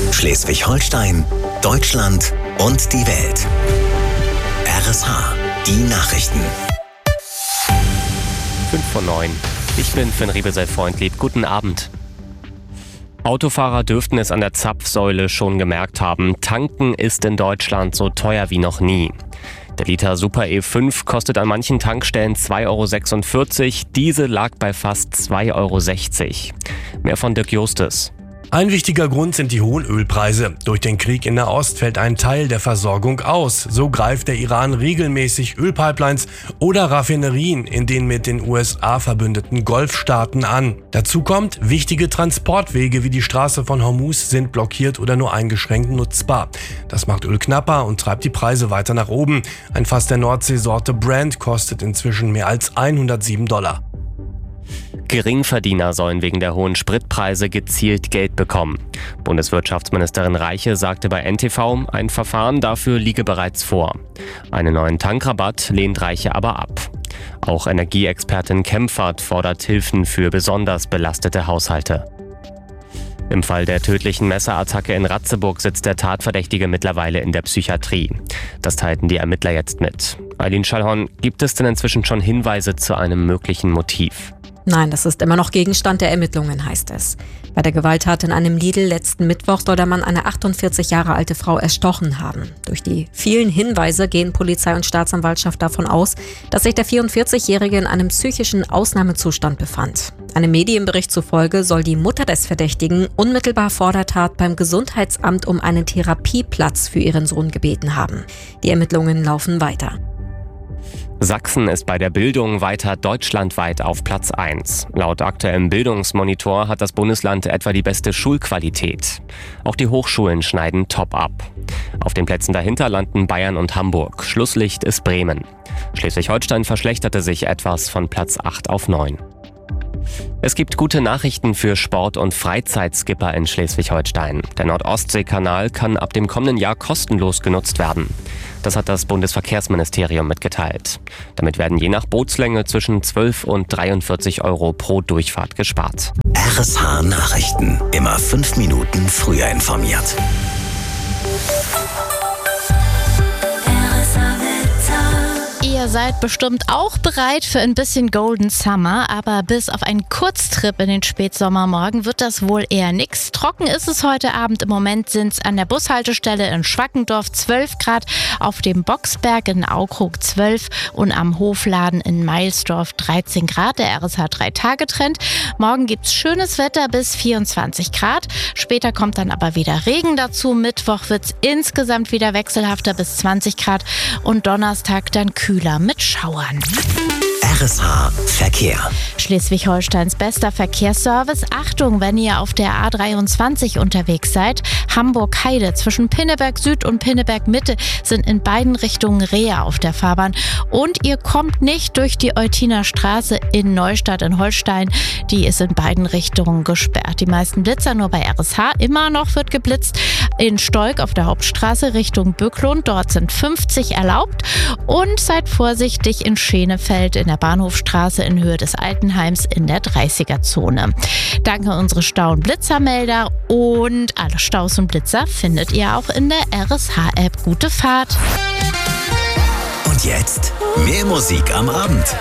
Schleswig-Holstein, Deutschland und die Welt. RSH, die Nachrichten. 5:09. Ich bin Finn Riebesell-Freundlieb. Guten Abend. Autofahrer dürften es an der Zapfsäule schon gemerkt haben. Tanken ist in Deutschland so teuer wie noch nie. Der Liter Super E5 kostet an manchen Tankstellen 2,46 €. Diese lag bei fast 2,60 €. Mehr von Dirk Justus. Ein wichtiger Grund sind die hohen Ölpreise. Durch den Krieg in Nahost fällt ein Teil der Versorgung aus. So greift der Iran regelmäßig Ölpipelines oder Raffinerien in den mit den USA verbündeten Golfstaaten an. Dazu kommt, wichtige Transportwege wie die Straße von Hormuz sind blockiert oder nur eingeschränkt nutzbar. Das macht Öl knapper und treibt die Preise weiter nach oben. Ein Fass der Nordseesorte Brent kostet inzwischen mehr als $107. Geringverdiener sollen wegen der hohen Spritpreise gezielt Geld bekommen. Bundeswirtschaftsministerin Reiche sagte bei NTV, ein Verfahren dafür liege bereits vor. Einen neuen Tankrabatt lehnt Reiche aber ab. Auch Energieexpertin Kempfert fordert Hilfen für besonders belastete Haushalte. Im Fall der tödlichen Messerattacke in Ratzeburg sitzt der Tatverdächtige mittlerweile in der Psychiatrie. Das teilten die Ermittler jetzt mit. Eileen Schallhorn, gibt es denn inzwischen schon Hinweise zu einem möglichen Motiv? Nein, das ist immer noch Gegenstand der Ermittlungen, heißt es. Bei der Gewalttat in einem Lidl letzten Mittwoch soll der Mann eine 48 Jahre alte Frau erstochen haben. Durch die vielen Hinweise gehen Polizei und Staatsanwaltschaft davon aus, dass sich der 44-Jährige in einem psychischen Ausnahmezustand befand. Einem Medienbericht zufolge soll die Mutter des Verdächtigen unmittelbar vor der Tat beim Gesundheitsamt um einen Therapieplatz für ihren Sohn gebeten haben. Die Ermittlungen laufen weiter. Sachsen ist bei der Bildung weiter deutschlandweit auf Platz 1. Laut aktuellem Bildungsmonitor hat das Bundesland etwa die beste Schulqualität. Auch die Hochschulen schneiden top ab. Auf den Plätzen dahinter landen Bayern und Hamburg. Schlusslicht ist Bremen. Schleswig-Holstein verschlechterte sich etwas von Platz 8 auf 9. Es gibt gute Nachrichten für Sport- und Freizeitskipper in Schleswig-Holstein. Der Nord-Ostsee-Kanal kann ab dem kommenden Jahr kostenlos genutzt werden. Das hat das Bundesverkehrsministerium mitgeteilt. Damit werden je nach Bootslänge zwischen 12 und 43 € pro Durchfahrt gespart. RSH Nachrichten. Immer 5 Minuten früher informiert. Ihr seid bestimmt auch bereit für ein bisschen Golden Summer, aber bis auf einen Kurztrip in den Spätsommermorgen wird das wohl eher nix. Trocken ist es heute Abend. Im Moment sind es an der Bushaltestelle in Schwackendorf 12 Grad, auf dem Boxberg in Aukrug 12 und am Hofladen in Meilsdorf 13 Grad. Der RSH 3-Tage-Trend. Morgen gibt's schönes Wetter bis 24 Grad. Später kommt dann aber wieder Regen dazu. Mittwoch wird's insgesamt wieder wechselhafter bis 20 Grad und Donnerstag dann kühler mit Schauern. RSH Verkehr. Schleswig-Holsteins bester Verkehrsservice. Achtung, wenn ihr auf der A23 unterwegs seid. Hamburg-Heide zwischen Pinneberg Süd und Pinneberg Mitte sind in beiden Richtungen Rehe auf der Fahrbahn. Und ihr kommt nicht durch die Eutiner Straße in Neustadt in Holstein. Die ist in beiden Richtungen gesperrt. Die meisten Blitzer nur bei RSH. Immer noch wird geblitzt. In Stolk auf der Hauptstraße Richtung Bücklund. Dort sind 50 erlaubt. Und seid vorsichtig in Schenefeld in der Bahnhofstraße in Höhe des Altenheims in der 30er-Zone. Danke unsere Stau- und Blitzermelder und alle Staus und Blitzer findet ihr auch in der RSH-App. Gute Fahrt! Und jetzt mehr Musik am Abend.